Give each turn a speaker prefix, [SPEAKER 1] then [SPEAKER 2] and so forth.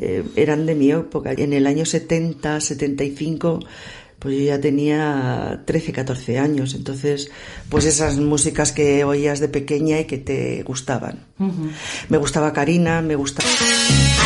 [SPEAKER 1] eran de mi época. En el año 70, 75, pues yo ya tenía 13, 14 años. Entonces, pues esas músicas que oías de pequeña y que te gustaban. Me gustaba Karina, me gustaba...